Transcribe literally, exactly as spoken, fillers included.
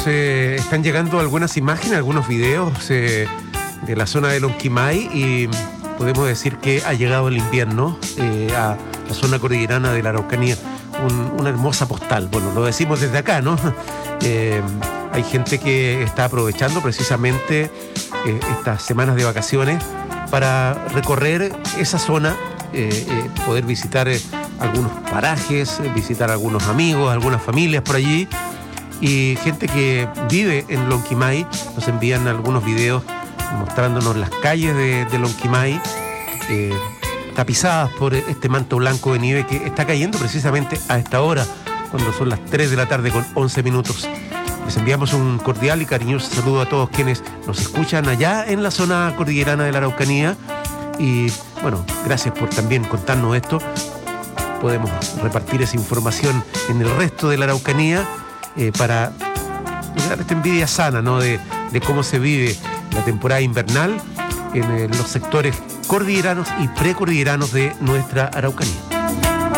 eh, están llegando algunas imágenes, algunos videos eh, de la zona de Lonquimay y podemos decir que ha llegado el invierno eh, a la zona cordillerana de la Araucanía. Un, una hermosa postal, bueno, lo decimos desde acá, ¿no? Eh, hay gente que está aprovechando precisamente eh, estas semanas de vacaciones para recorrer esa zona, eh, eh, poder visitar eh, algunos parajes, visitar algunos amigos, algunas familias por allí. Y gente que vive en Lonquimay nos envían algunos videos mostrándonos las calles de, de Lonquimay, eh, tapizadas por este manto blanco de nieve que está cayendo precisamente a esta hora, cuando son las tres de la tarde con once minutos. Les enviamos un cordial y cariñoso saludo a todos quienes nos escuchan allá en la zona cordillerana de la Araucanía. Y bueno, gracias por también contarnos esto. Podemos repartir esa información en el resto de la Araucanía eh, para dar esta envidia sana, ¿no? de, de cómo se vive la temporada invernal en eh, los sectores cordilleranos y precordilleranos de nuestra Araucanía.